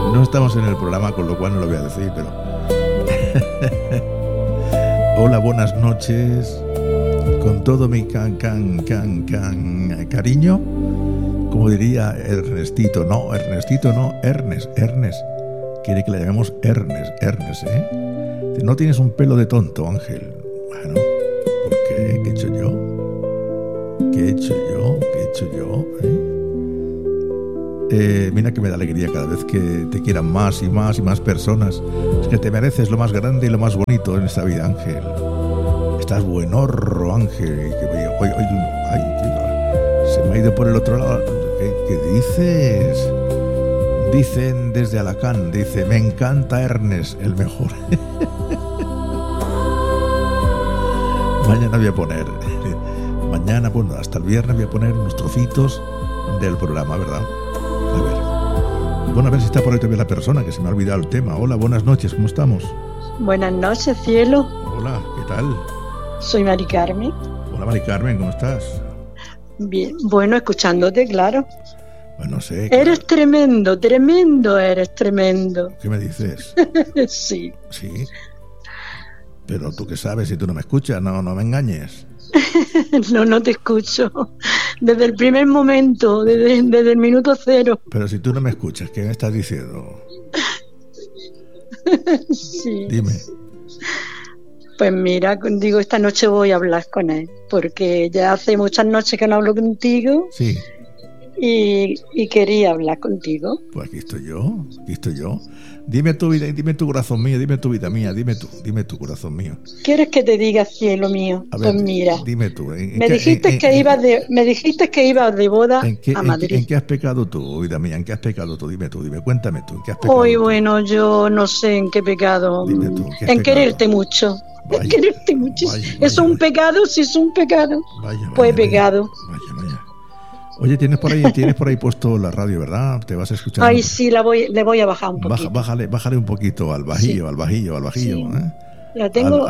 No estamos en el programa, con lo cual no lo voy a decir, pero... Hola, buenas noches. Con todo mi cariño, como diría Ernestito. No, Ernestito no, Ernest. Quiere que le llamemos Ernest, ¿eh? No tienes un pelo de tonto, Ángel. Bueno, ¿por qué? ¿Qué he hecho yo? Mira que me da alegría cada vez que te quieran más y más personas. Es que te mereces lo más grande y lo más bonito en esta vida, Ángel. Estás buenorro, Ángel. Se me ha ido por el otro lado. ¿Qué dices? Dicen desde Alacant, dice, me encanta Ernest, el mejor. Mañana voy a poner, bueno, hasta el viernes voy a poner unos trocitos del programa, ¿verdad? A ver. Bueno, a ver si está por ahí todavía la persona, que se me ha olvidado el tema. Hola, buenas noches, ¿cómo estamos? Buenas noches, cielo. Hola, ¿qué tal? Soy Mari Carmen. Hola, Mari Carmen, ¿cómo estás? Bien, bueno, escuchándote, claro. Bueno, no sé. Eres tremendo, eres tremendo. ¿Qué me dices? Sí. Sí. Pero tú qué sabes, si tú no me escuchas, no me engañes. No te escucho. Desde el primer momento, desde el minuto cero. Pero si tú no me escuchas, ¿qué me estás diciendo? Sí. Dime. Pues mira, digo, esta noche voy a hablar con él, porque ya hace muchas noches que no hablo contigo. Sí. Y quería hablar contigo. Pues aquí estoy yo. Dime tu vida, dime tu corazón mío, dime tu vida mía, dime tu corazón mío. ¿Quieres que te diga, cielo mío? A ver, pues mira, dime tú. Me dijiste que ibas de boda a Madrid. ¿En qué has pecado tú, vida mía? ¿En qué has pecado tú? Dime, cuéntame tú, ¿en qué has pecado? Hoy, bueno, yo no sé en qué pecado. Dime tú, ¿qué has en pecado? Quererte mucho. Vaya, en quererte mucho. Vaya, ¿Es un pecado? Si es un pecado. Pues pecado. Vaya. Oye, tienes por ahí puesto la radio, ¿verdad? Te vas escuchando. Ay, sí, le voy a bajar un poquito. Bájale un poquito al bajillo, sí. al bajillo, sí. ¿eh? La tengo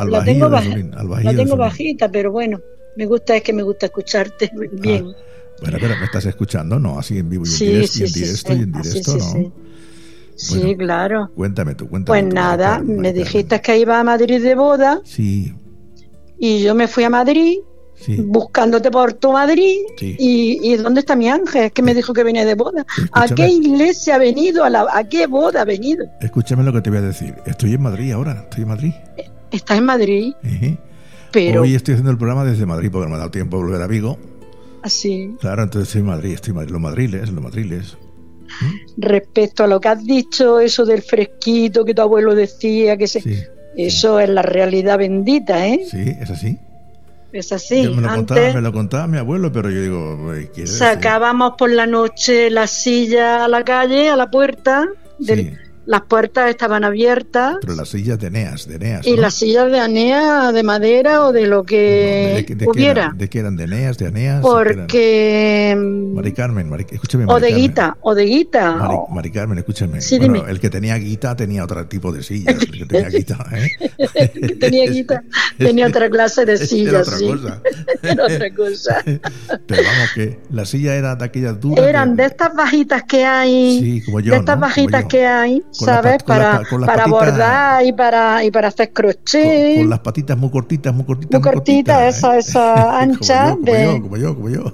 bajita, pero bueno, me gusta escucharte bien. Bueno, pero me estás escuchando, ¿no? Así en vivo y en directo, ¿no? Sí, bueno, claro. Cuéntame. Pues nada, me dijiste que iba a Madrid de boda. Sí. Y yo me fui a Madrid. Sí. Buscándote por tu Madrid. Sí. ¿Y dónde está mi Ángel? Es que me dijo que venía de boda. ¿A qué iglesia ha venido? ¿A qué boda ha venido? Escúchame lo que te voy a decir. Estoy en Madrid ahora. ¿Estás en Madrid? Pero hoy estoy haciendo el programa desde Madrid porque no me ha dado tiempo de volver a Vigo. ¿Así? Claro, entonces estoy en Madrid. Los madriles. Respecto a lo que has dicho, eso del fresquito que tu abuelo decía, eso es la realidad bendita, ¿eh? Sí, es así. Es así. Me lo contaba mi abuelo, pero yo digo... Sacábamos por la noche la silla a la calle, a la puerta. Las puertas estaban abiertas. Pero las sillas de Eneas, y ¿no? Las sillas de Eneas, de madera o de lo que hubiera. ¿De qué eran? ¿De Eneas? Porque... Mari Carmen, escúchame. O de guita. Mari Carmen, escúchame. Sí, bueno, el que tenía guita tenía otro tipo de sillas. El que tenía guita, el que tenía guita tenía otra clase de sillas. Era otra cosa. Pero vamos, que la silla era de aquellas duras. Eran de estas bajitas que hay. Sí, como yo. De estas bajitas que hay. ¿Sabes? Para bordar y para hacer crochet. Con las patitas muy cortitas. Muy cortitas, esa ancha. Como yo.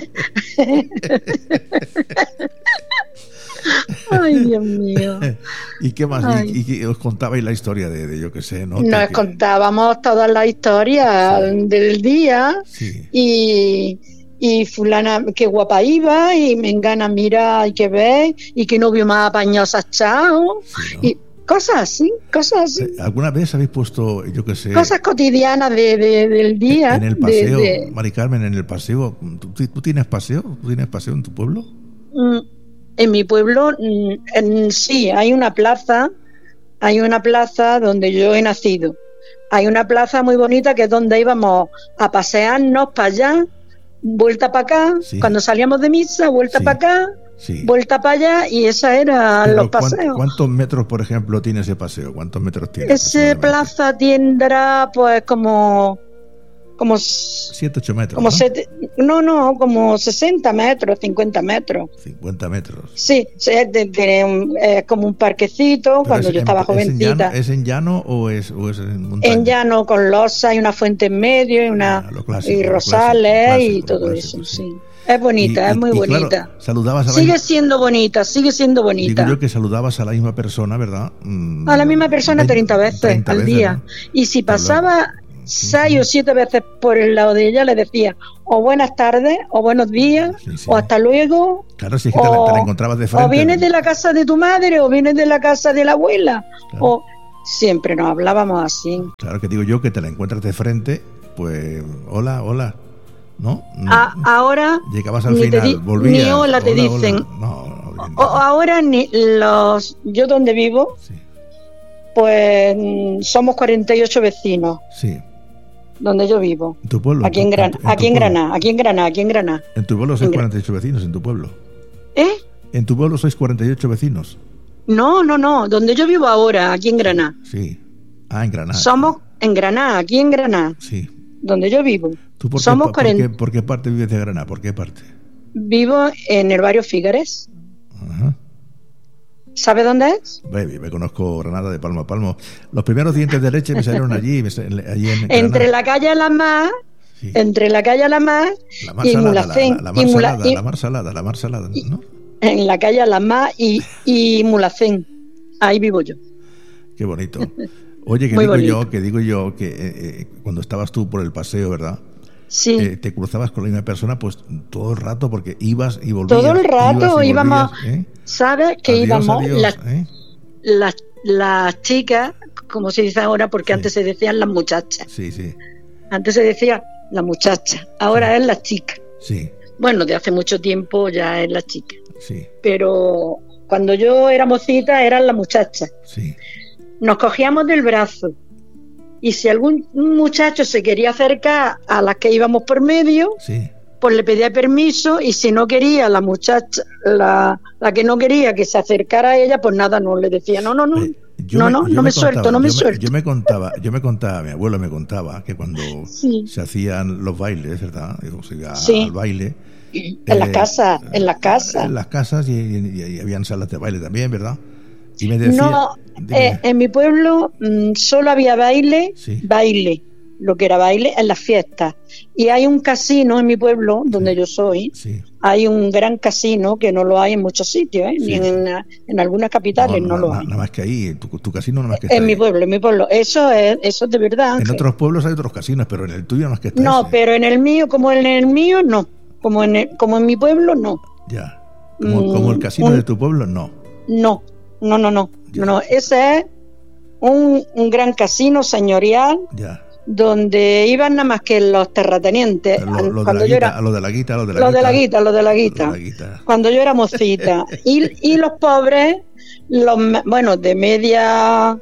Ay, Dios mío. ¿Y qué más? ¿Y os contabais la historia de yo qué sé, no? Nos contábamos todas las historias del día. Sí. Y fulana, qué guapa iba, y mengana, mira, hay que ver, y qué novio más apañado se ha echado, sí, ¿no? Y cosas así. ¿Alguna vez habéis puesto, yo qué sé... Cosas cotidianas del día. En el paseo, Mari Carmen, en el paseo, ¿tú tienes paseo? ¿Tú tienes paseo en tu pueblo? En mi pueblo, sí, hay una plaza donde yo he nacido. Hay una plaza muy bonita que es donde íbamos a pasearnos para allá, vuelta para acá, cuando salíamos de misa, vuelta para acá, vuelta para allá, y esa eran los paseos. ¿Cuántos metros, por ejemplo, tiene ese paseo? ¿Cuántos metros tiene? Ese plaza tendrá pues como como 7, 8 metros. Como ¿no? Como 60 metros, 50 metros. 50 metros. Sí, tiene como un parquecito. Pero cuando yo estaba jovencita. ¿Es en llano o es en montaña? En llano, con losa y una fuente en medio y rosales y todo eso, sí. Es bonita, es muy bonita. Claro, saludabas a sigue siendo bonita. Digo yo que saludabas a la misma persona, ¿verdad? A la misma persona 30 veces al día. ¿No? Y si pasaba 6 o 7 veces por el lado de ella, le decía o buenas tardes, o buenos días, o hasta luego. Claro, si es que te la encontrabas de frente. O vienes de la casa de tu madre, o vienes de la casa de la abuela. Claro. O siempre nos hablábamos así. Claro, que digo yo que te la encuentras de frente, pues hola. ¿No? Ahora llegabas al final, volvías. Ni hola te dicen. No, ahora yo donde vivo, sí. Pues somos 48 vecinos. Sí. Donde yo vivo. ¿En tu pueblo? Aquí en Granada. ¿En tu pueblo sois 48 vecinos? ¿En tu pueblo? ¿En tu pueblo sois 48 vecinos? No. Donde yo vivo ahora, aquí en Granada. Sí. En Granada. Somos en Granada, aquí en Granada. Sí. Donde yo vivo. ¿Tú por qué parte vives de Granada? ¿Por qué parte? Vivo en el barrio Figueres. Ajá. ¿Sabe dónde es? Me conozco Granada de palmo a palmo. Los primeros dientes de leche me salieron allí en entre la calle Alamar, sí. Entre la calle Alamar y Mulhacén. La mar salada, ¿no? En la calle Alamar y Mulhacén. Ahí vivo yo. Qué bonito. Oye, que digo yo que cuando estabas tú por el paseo, ¿verdad? Sí. Te cruzabas con la misma persona pues todo el rato porque ibas y volvías. Todo el rato íbamos, ¿sabes? Que íbamos las chicas, como se dice ahora, porque antes se decían las muchachas. Sí. Antes se decía la muchacha, ahora es la chica. Sí. Bueno, de hace mucho tiempo ya es la chica. Sí. Pero cuando yo era mocita eran las muchachas. Sí. Nos cogíamos del brazo y si algún muchacho se quería acercar a las que íbamos por medio, sí. Pues le pedía permiso y si no quería la muchacha, la que no quería que se acercara a ella, pues nada, no le decía, no me suelto. Yo me contaba, mi abuelo me contaba que cuando se hacían los bailes, ¿verdad? Se iba al baile. En las casas. En las casas y habían salas de baile también, ¿verdad? Y me decía, en mi pueblo solo había baile, lo que era baile en las fiestas. Y hay un casino en mi pueblo, donde yo soy, hay un gran casino que no lo hay en muchos sitios, ni en algunas capitales no lo hay. Nada más que ahí, tu casino nada más que está en mi pueblo. Eso es de verdad. En otros pueblos hay otros casinos, pero en el tuyo no es que está. No, pero en el mío, no. Como en mi pueblo, no. Ya. Como el casino de tu pueblo, no. No. Ese es un gran casino señorial. Ya. Donde iban nada más que los terratenientes. Lo de la guita. Cuando yo era mocita. y los pobres, de media,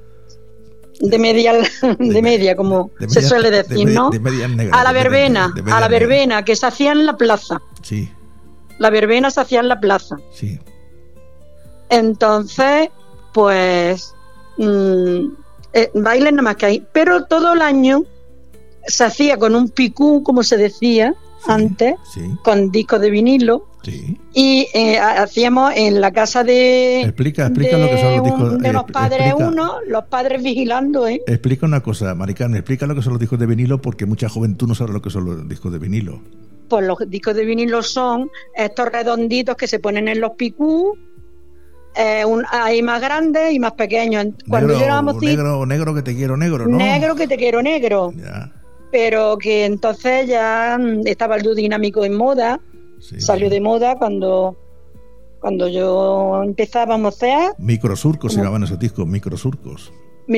como se suele decir, ¿no? De medias negras. A la verbena que se hacía en la plaza. Sí. La verbena se hacía en la plaza. Sí. Entonces, pues bailes nada más que hay, pero todo el año se hacía con un picú, como se decía antes, con discos de vinilo, y hacíamos en la casa de explica lo que son los discos de los padres, los padres vigilando. Explica una cosa, Maricarmen, explica lo que son los discos de vinilo, porque mucha juventud no sabe lo que son los discos de vinilo. Pues los discos de vinilo son estos redonditos que se ponen en los picú. Hay más grandes y más pequeños. Cuando yo era mocita, negro que te quiero negro, ¿no? Negro que te quiero negro. Ya. Pero que entonces ya estaba el dúo dinámico en moda. Salió de moda cuando yo empezaba a mocear. Microsurcos se llamaban esos discos, microsurcos.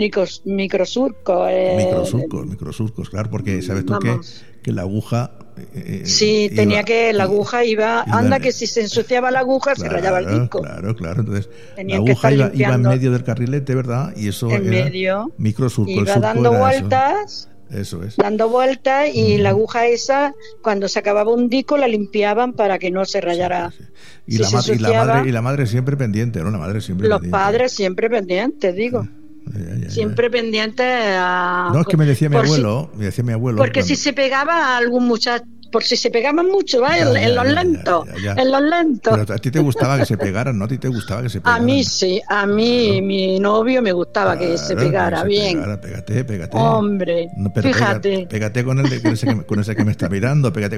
Microsurcos, claro, porque sabes tú que la aguja la aguja iba que si se ensuciaba la aguja se rayaba el disco. Claro, entonces la aguja iba en medio del carrilete, ¿verdad? Y eso en era medio, microsurco. Iba dando vueltas. Eso es. Dando vueltas y la aguja esa, cuando se acababa un disco, la limpiaban para que no se rayara. Y la madre siempre pendiente, ¿no? La madre siempre los pendiente. padres siempre pendientes, digo. Siempre pendiente a... No, es que me decía mi abuelo. Porque cuando... si se pegaba a algún muchacho, por si se pegaban mucho, ¿va? En los lentos. En los lentos. Pero a ti te gustaba que se pegaran, ¿no? A ti te gustaba que se pegaran. A mí sí, a mí, mi novio me gustaba que se pegara bien. Pégate. Hombre, no, fíjate. Pégate con ese que me está mirando, pégate.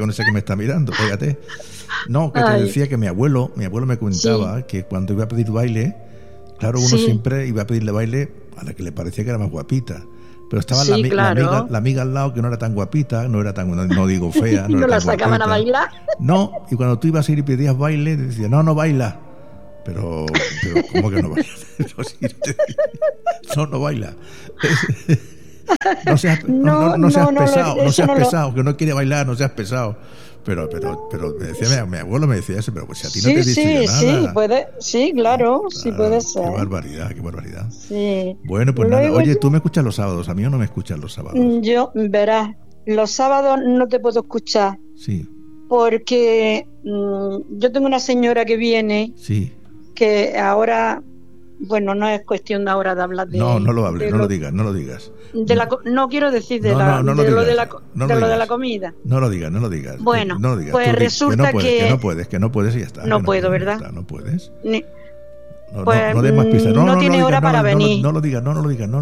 No, que te decía que mi abuelo me contaba que cuando iba a pedir baile, claro, uno siempre iba a pedirle baile a la que le parecía que era más guapita. Pero estaba la amiga al lado que no era tan guapita, no era tan, no digo fea. ¿No la sacaban a bailar? No, y cuando tú ibas a ir y pedías baile, te decían, no baila. Pero ¿cómo que no baila? No baila. No seas pesado, que no quiere bailar, no seas pesado. Pero me decía, mi abuelo me decía eso, pero pues si a ti no te dice nada. Sí, claro, sí puede ser. Qué barbaridad. Sí. Bueno, pues nada, oye, tú me escuchas los sábados, a mí no me escuchas los sábados. Yo, verás, los sábados no te puedo escuchar. Sí. Porque yo tengo una señora que viene, que ahora... Bueno, no es cuestión ahora de hablar de... No lo hables, no lo digas. No quiero decir de lo de la comida. No lo digas. Bueno, no lo digas. Pues resulta que no puedes y ya está. No puedo, ¿verdad? No puedes. Pues no des más pistas. No tiene hora para venir. No lo digas. Vale.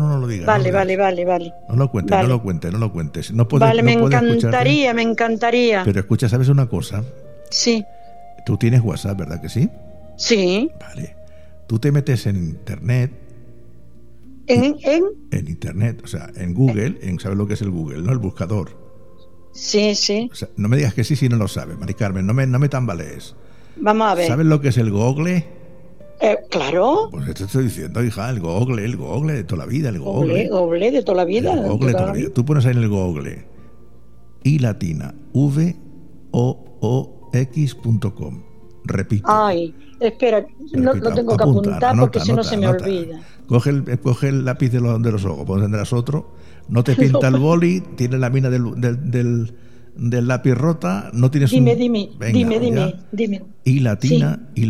No lo cuentes. No puedes, vale, me encantaría. Pero escucha, ¿sabes una cosa? Sí. Tú tienes WhatsApp, ¿verdad que sí? Sí. Vale. Tú te metes en internet. ¿En internet, o sea, en Google, ¿sabes lo que es el Google, no? El buscador. Sí. O sea, no me digas que sí si no lo sabes, Mari Carmen, no me tambalees. Vamos a ver. ¿Sabes lo que es el Google? Claro. Pues te estoy diciendo, hija, el Google de toda la vida, el Google. Google de toda la vida. El Google de toda la vida. Tú pones ahí en el Google I latina VOOX.com. Repito. Ay, espera, lo tengo que apuntar porque si no se me olvida. Coge el lápiz de los ojos, pues tendrás otro. No te pinta el boli, tienes la mina del lápiz rota, no tienes dime. I latina. ¿I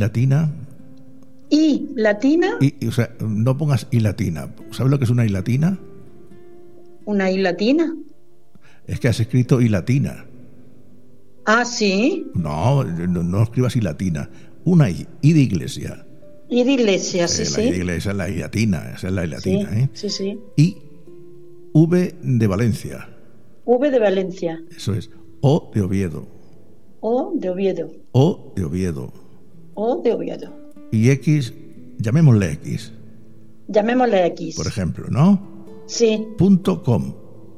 latina? O sea, no pongas I latina. ¿Sabes lo que es una I latina? ¿Una I latina? Es que has escrito I latina. Ah, ¿sí? No escribas I latina. Una I de iglesia. I de iglesia, sí. La I de iglesia es la I latina, esa es la I latina, Sí. I, V de Valencia. V de Valencia. Eso es. O de Oviedo. O de Oviedo. O de Oviedo. O de Oviedo. Y X, llamémosle X. Llamémosle X. Por ejemplo, ¿no? Sí. .com.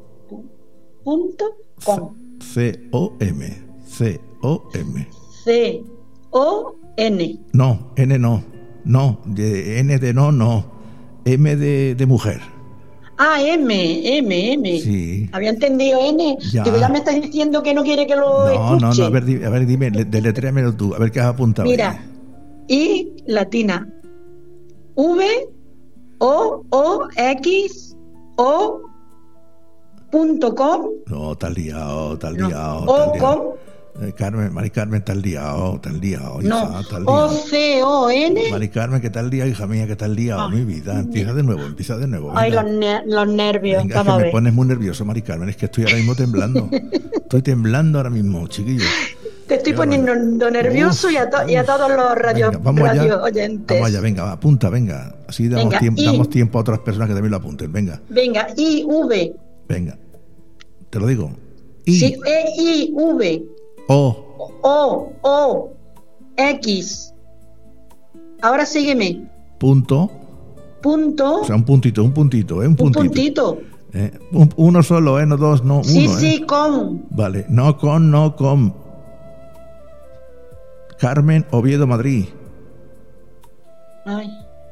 .com. C-O-M. C-O-M. C-O-N. No, N no. No, N de no. M de mujer. Ah, M. Sí. Había entendido N. Ya. Digo, ya me estás diciendo que no quiere que lo escuche. No, a ver, dime, deletréamelo tú, a ver qué has apuntado. Mira, I latina. VOOX.com. No, tal liado. ¿Com? Mari Carmen, tal liado. No, O-C-O-N. Mari Carmen, ¿qué tal día, hija mía? ¿Qué tal día? Mi vida, empieza de nuevo. Venga. Ay, los nervios. Venga, es que me pones muy nervioso, Mari Carmen. Es que estoy ahora mismo temblando. Estoy temblando ahora mismo, chiquillo. Te estoy poniendo nervioso y a todos los radio oyentes. Vamos allá, venga, apunta, venga. Así damos tiempo a otras personas que también lo apunten, venga. Venga, I-V. Venga, te lo digo. Sí, E-I-V. O-X. Ahora sígueme. Punto. O sea, un puntito. Un puntito. Uno solo, no dos, no uno. Sí, con. Vale, no con. Carmen Oviedo Madrid. Ay.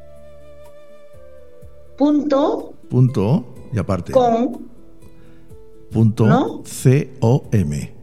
Punto y aparte. Con. Punto. ¿No? C-O-M.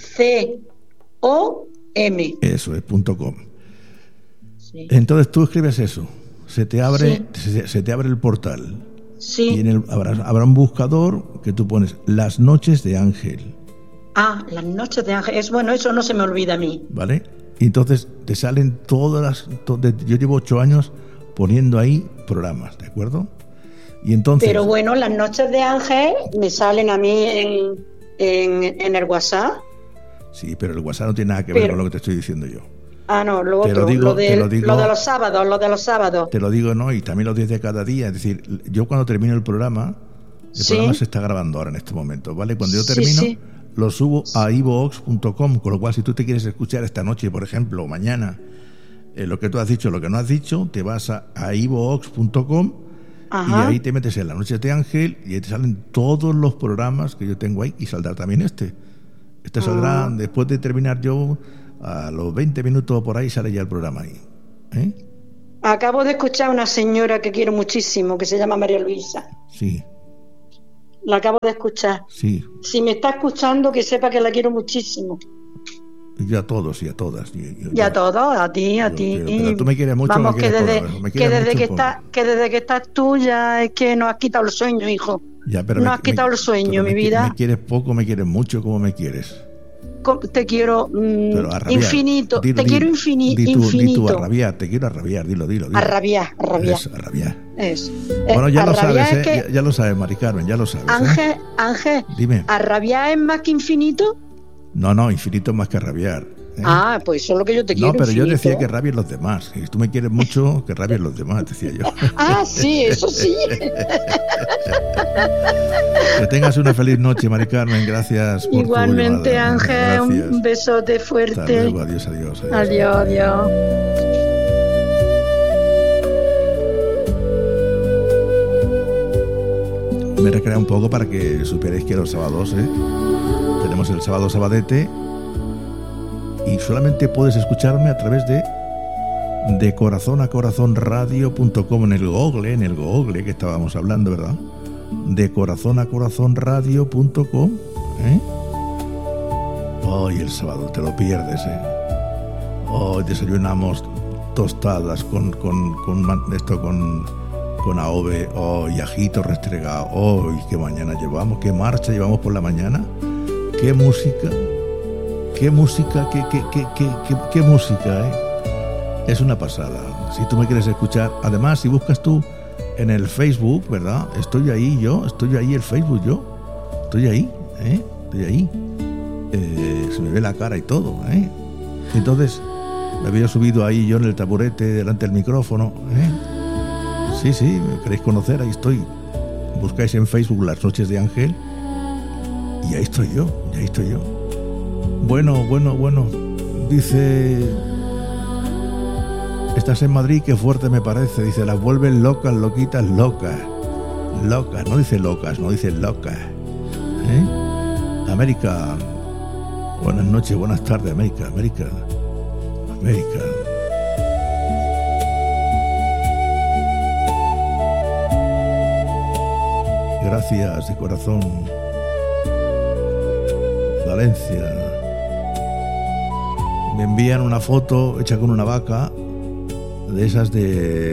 C-O-M. Eso es .com. Sí. Entonces tú escribes eso. Se te abre el portal. Sí. Y habrá un buscador que tú pones Las Noches de Ángel. Ah, Las Noches de Ángel. Bueno, eso no se me olvida a mí. ¿Vale? Y entonces te salen todas yo llevo 8 años poniendo ahí programas, ¿de acuerdo? Y entonces, pero bueno, las noches de Ángel me salen a mí en el WhatsApp. Sí, pero el WhatsApp no tiene nada que ver con lo que te estoy diciendo yo. Ah, no, lo otro, lo de los sábados. Te lo digo, ¿no? Y también los días de cada día. Es decir, yo cuando termino el programa se está grabando ahora en este momento, ¿vale? Cuando yo termino, lo subo a iVoox.com, con lo cual si tú te quieres escuchar esta noche, por ejemplo, o mañana, lo que tú has dicho, lo que no has dicho, te vas a iVoox.com y ahí te metes en las noches de Ángel y ahí te salen todos los programas que yo tengo ahí y saldrá también este. Este saldrá después de terminar yo, a los 20 minutos por ahí sale ya el programa ahí. Acabo de escuchar a una señora que quiero muchísimo, que se llama María Luisa. Sí. La acabo de escuchar. Sí. Si me está escuchando, que sepa que la quiero muchísimo. Y a todos y a todas. Y a todos, a ti. Pero tú me quieres mucho. Vamos, que desde que estás tú ya es que nos has quitado el sueño, hijo. Ya, pero nos has quitado el sueño, mi vida. ¿Me quieres poco, me quieres mucho? ¿Cómo me quieres? Te quiero infinito. Te quiero infinito. Di tú a rabiar, te quiero a rabiar, dilo. A rabiar. Eso, a rabiar. Eso. Bueno, ya lo sabes, ya lo sabes, Mari Carmen, ya lo sabes. Ángel, dime. ¿A rabiar es más que infinito? No, infinito es más que rabiar. Pues eso es lo que yo te quiero. No, pero infinito. yo decía que rabien los demás. Si tú me quieres mucho, que rabien los demás, decía yo. Sí, eso sí. Que tengas una feliz noche, Mari Carmen. Gracias por igualmente, tu llamada. Ángel. Gracias. Un besote fuerte. Hasta luego, adiós. Adiós. Me recrea un poco para que supierais que los sábados tenemos el sábado sabadete y solamente puedes escucharme a través de corazonacorazonradio.com en el Google que estábamos hablando, ¿verdad? De corazonacorazonradio.com. Hoy el sábado te lo pierdes, Hoy desayunamos tostadas con AOVE, y ajito restregado. Qué mañana llevamos, qué marcha llevamos por la mañana, qué música, qué música, es una pasada. Si tú me quieres escuchar, además si buscas tú en el Facebook, ¿verdad? Estoy ahí el Facebook estoy ahí, se me ve la cara y todo, Entonces me había subido ahí yo en el taburete delante del micrófono, Sí, me queréis conocer, ahí estoy. Buscáis en Facebook Las Noches de Ángel y ahí estoy yo. Bueno. Dice, estás en Madrid, qué fuerte me parece. Dice, las vuelven locas, loquitas, locas. Locas, no dice locas, no dice locas. América. Buenas noches, buenas tardes, América. Gracias de corazón. Valencia. Me envían una foto hecha con una vaca de esas de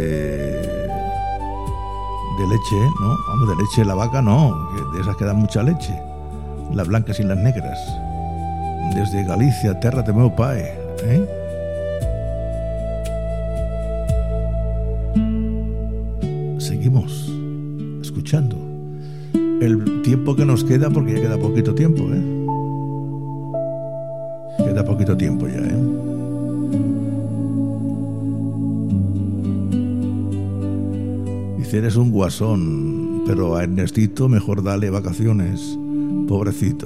leche, ¿no? Vamos, de leche la vaca no, de esas que dan mucha leche, las blancas y las negras. Desde Galicia, terra de meu pai, Seguimos escuchando. El tiempo que nos queda, porque ya queda poquito tiempo, Queda poquito tiempo ya, Dice, eres un guasón, pero a Ernestito mejor dale vacaciones, pobrecito.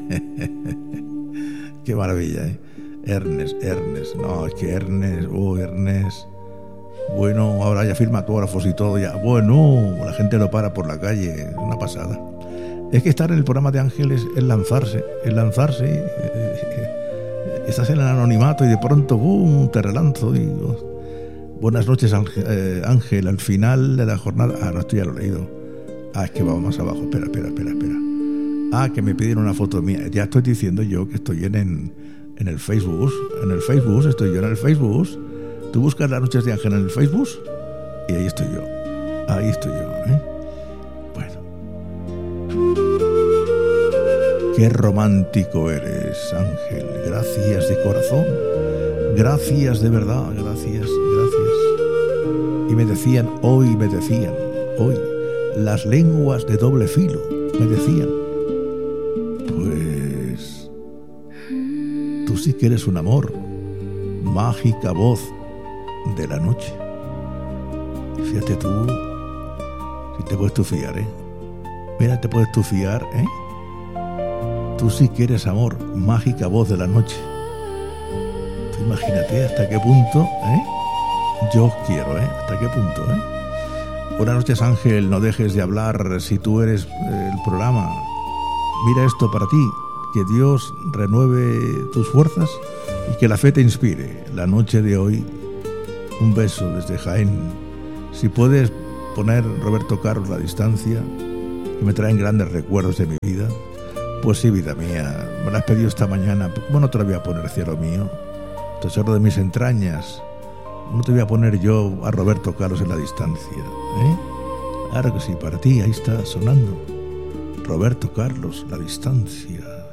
Qué maravilla, Ernest. No, es que Ernest. Bueno, ahora ya firma autógrafos y todo ya. Bueno, la gente lo para por la calle, es una pasada. Es que estar en el programa de Ángeles es lanzarse. Estás en el anonimato y de pronto, ¡bum!, te relanzo. Buenas noches, Ángel, al final de la jornada. No, esto ya lo he leído. Es que vamos más abajo. Espera. Que me pidieron una foto mía. Ya estoy diciendo yo que estoy en el Facebook. Estoy yo en el Facebook. Tú buscas Las Noches de Ángel en el Facebook y ahí estoy yo. Bueno. Qué romántico eres, Ángel. Gracias de corazón. Gracias de verdad. Gracias. Y me decían hoy, las lenguas de doble filo, me decían. Pues tú sí que eres un amor, mágica voz de la noche. Fíjate tú, si te puedes tú fiar, Mira, te puedes tú fiar, Tú sí que eres amor, mágica voz de la noche. Tú imagínate hasta qué punto, yo os quiero, hasta qué punto, Buenas noches, Ángel, no dejes de hablar si tú eres el programa. Mira esto para ti, que Dios renueve tus fuerzas y que la fe te inspire. La noche de hoy, un beso desde Jaén. Si puedes poner Roberto Carlos La distancia, que me traen grandes recuerdos de mi vida. Pues sí, vida mía, me la has pedido esta mañana. ¿Cómo no te la voy a poner, cielo mío? Tesoro de mis entrañas. ¿Cómo te voy a poner yo a Roberto Carlos en La distancia? Claro que sí, para ti, ahí está sonando Roberto Carlos, La distancia.